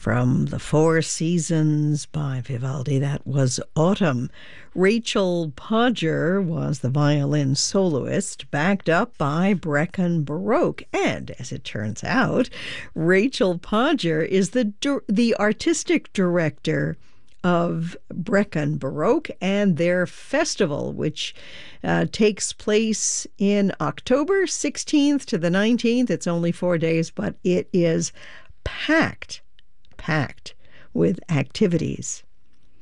From The Four Seasons by Vivaldi, that was Autumn. Rachel Podger was the violin soloist, backed up by Brecon Baroque. And as it turns out, Rachel Podger is the artistic director of Brecon Baroque and their festival, which takes place in October 16th to the 19th. It's only 4 days, but it is packed with activities.